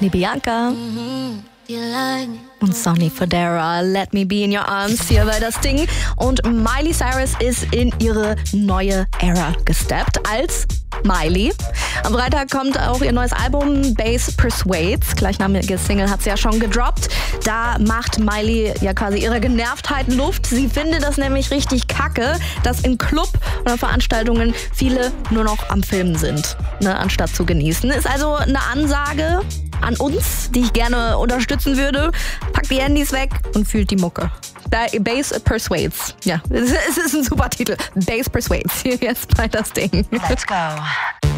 Whitney Bianca. Und Sonny Fodera, Let Me Be in Your Arms, hier bei das Ding. Und Miley Cyrus ist in ihre neue Ära gesteppt als Miley. Am Freitag kommt auch ihr neues Album Bass Persuades. Gleichnamige Single hat sie ja schon gedroppt. Da macht Miley ja quasi ihrer Genervtheit Luft. Sie findet das nämlich richtig kacke, dass im Club oder Veranstaltungen viele nur noch am Filmen sind, ne, anstatt zu genießen. Ist also eine Ansage an uns, die ich gerne unterstützen würde. Packt die Handys weg und fühlt die Mucke. Bass Persuades. Ja, es ist ein super Titel. Bass Persuades. Hier jetzt bei das Ding. Let's go.